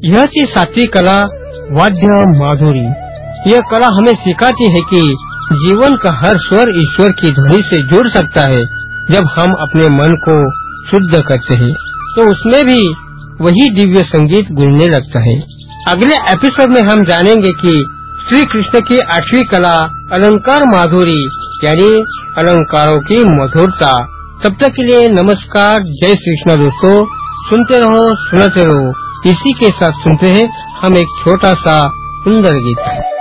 यह थी सातवीं कला, वाद्य माधुरी। यह कला हमें सिखाती है कि जीवन का हर स्वर ईश्वर की ध्वनि से जुड़ सकता है। जब हम अपने मन को शुद्ध करते हैं तो उसमें भी वही दिव्य संगीत गूंजने लगता है। अगले एपिसोड में हम जानेंगे कि श्री कृष्ण की 8वीं कला अलंकार माधुरी यानी अलंकारों की मधुरता। तब तक के लिए नमस्कार, जय श्री कृष्ण दोस्तों। सुनते रहो, सुनाते रहो। इसी के साथ सुनते हैं हम एक छोटा सा सुंदर गीत।